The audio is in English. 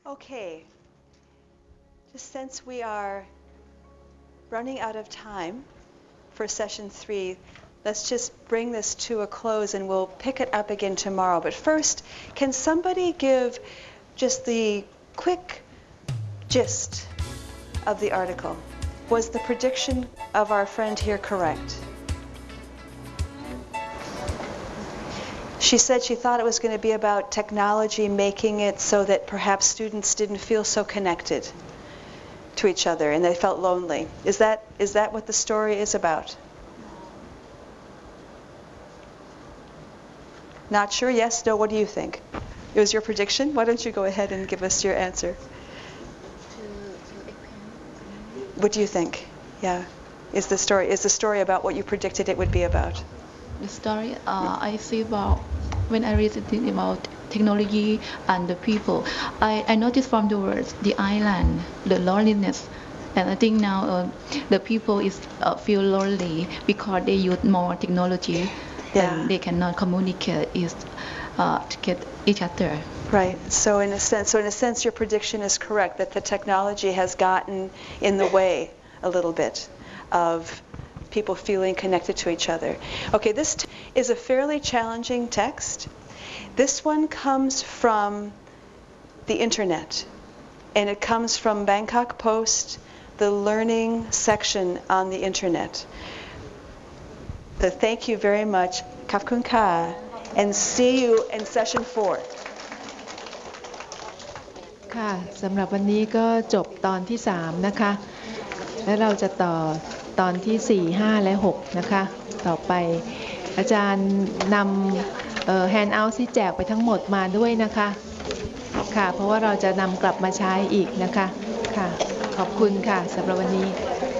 Okay, just since we are running out of time for session 3, let's just bring this to a close and we'll pick it up again tomorrow. But first, can somebody give just the quick gist of the article? Was the prediction of our friend here correct? She said she thought it was going to be about technology making it so that perhaps students didn't feel so connected to each other and they felt lonely. Is that what the story is about? Not sure? Yes? No? What do you think? It was your prediction? Why don't you go ahead and give us your answer? What do you think? Yeah. Is the story about what you predicted it would be about? The story I see about when I read about technology and the people, I noticed from the words the island, the loneliness, and I think now the people is feel lonely because they use more technology and they cannot communicate to get each other. Right. So in a sense, your prediction is correct that the technology has gotten in the way a little bit of people feeling connected to each other. Okay, this is a fairly challenging text. This one comes from the internet, and it comes from Bangkok Post, the learning section on the internet. So thank you very much, Khap Khun Ka, and see you in session 4. ค่ะสำหรับวันนี้ก็จบตอนที่3นะคะและเราจะต่อตอนที่4 5 และ 6นะคะต่อไปอาจารย์นำแฮนด์เอาท์ที่แจกไปทั้งหมดมาด้วยนะคะค่ะเพราะว่าเราจะนำกลับมาใช้อีกนะคะค่ะขอบคุณค่ะสำหรับวันนี้